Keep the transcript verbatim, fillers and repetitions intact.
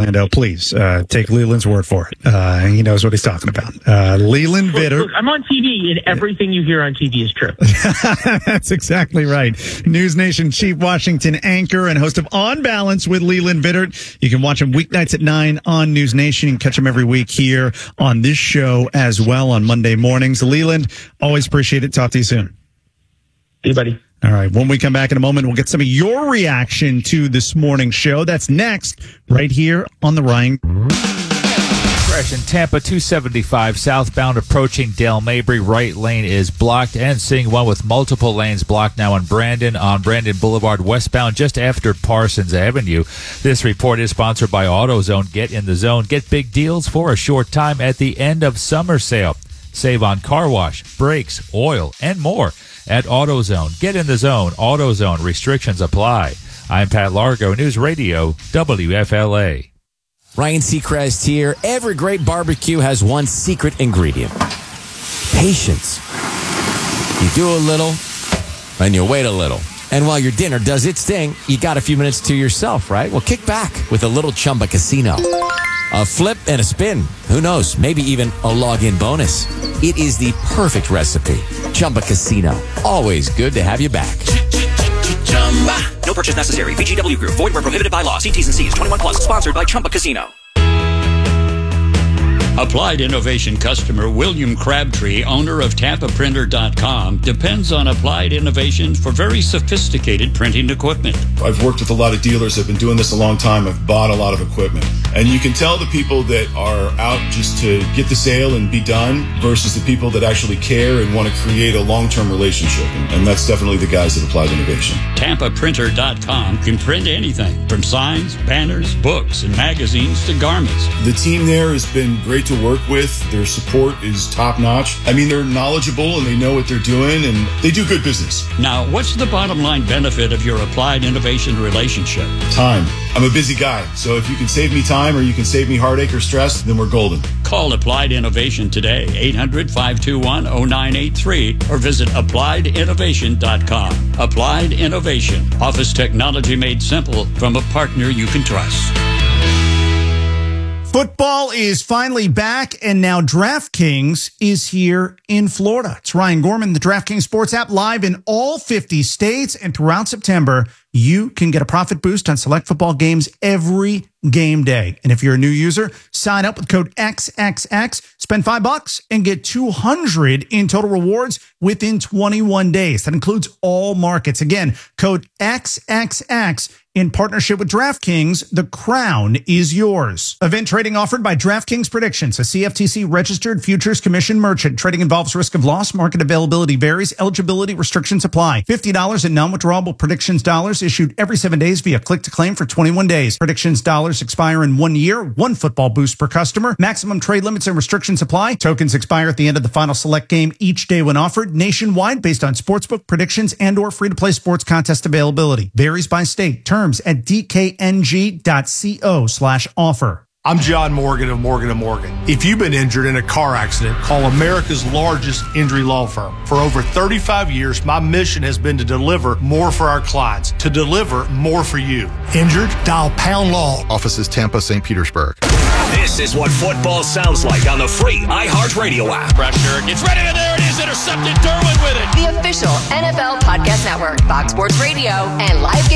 Orlando, please uh, take Leland's word for it. Uh, he knows what he's talking about. Uh, Leland look, Vittert. Look, I'm on T V, and everything you hear on T V is true. That's exactly right. News Nation Chief Washington anchor and host of On Balance with Leland Vittert. You can watch him weeknights at nine on News Nation. You can catch him every week here on this show as well on Monday mornings. Leland, always appreciate it. Talk to you soon. See you, buddy. All right. When we come back in a moment, we'll get some of your reaction to this morning's show. That's next, right here on the Ryan. Fresh in Tampa, two seventy-five southbound approaching Dale Mabry. Right lane is blocked, and seeing one with multiple lanes blocked now in Brandon on Brandon Boulevard westbound just after Parsons Avenue. This report is sponsored by AutoZone. Get in the zone. Get big deals for a short time at the end of summer sale. Save on car wash, brakes, oil, and more at AutoZone. Get in the zone. AutoZone. Restrictions apply. I'm Pat Largo, News Radio, W F L A. Ryan Seacrest here. Every great barbecue has one secret ingredient. Patience. You do a little, and you wait a little. And while your dinner does its thing, you got a few minutes to yourself, right? Well, kick back with a little Chumba Casino. A flip and a spin. Who knows? Maybe even a log-in bonus. It is the perfect recipe. Chumba Casino. Always good to have you back. No purchase necessary. V G W Group. Void where prohibited by law. See T's and C's. twenty-one plus. Sponsored by Chumba Casino. Applied Innovation customer William Crabtree, owner of Tampa Printer dot com, depends on Applied Innovation for very sophisticated printing equipment. I've worked with a lot of dealers that have been doing this a long time. I've bought a lot of equipment. And you can tell the people that are out just to get the sale and be done versus the people that actually care and want to create a long-term relationship. And, and that's definitely the guys at Applied Innovation. Tampa Printer dot com can print anything from signs, banners, books, and magazines to garments. The team there has been great to work with. Their support is top-notch. I mean, they're knowledgeable and they know what they're doing and they do good business. Now, what's the bottom line benefit of your Applied Innovation relationship? Time. I'm a busy guy, so if you can save me time or you can save me heartache or stress, then we're golden. Call Applied Innovation today, eight hundred, five two one, oh nine eight three, or visit applied innovation dot com. Applied Innovation. Office technology made simple from a partner you can trust. Football is finally back, and now DraftKings is here in Florida. It's Ryan Gorman, the DraftKings Sports app, live in all fifty states, and throughout September, you can get a profit boost on select football games every game day. And if you're a new user, sign up with code X X X, spend five bucks, and get two hundred in total rewards within twenty-one days. That includes all markets. Again, code X X X. In partnership with DraftKings, the crown is yours. Event trading offered by DraftKings Predictions, a C F T C-registered futures commission merchant. Trading involves risk of loss. Market availability varies. Eligibility restrictions apply. fifty dollars in non-withdrawable Predictions dollars issued every seven days via click-to-claim for twenty-one days. Predictions dollars expire in one year. One football boost per customer. Maximum trade limits and restrictions apply. Tokens expire at the end of the final select game each day when offered. Nationwide based on sportsbook predictions and or free-to-play sports contest availability. Varies by state. Terms at d k n g dot co slash offer. I'm John Morgan of Morgan and Morgan. If you've been injured in a car accident, call America's largest injury law firm. For over thirty-five years, my mission has been to deliver more for our clients, to deliver more for you. Injured? Dial Pound Law. Offices Tampa, Saint Petersburg. This is what football sounds like on the free iHeartRadio app. Pressure gets ready, and there it is, intercepted. Derwin with it. The official N F L Podcast Network, Fox Sports Radio, and live game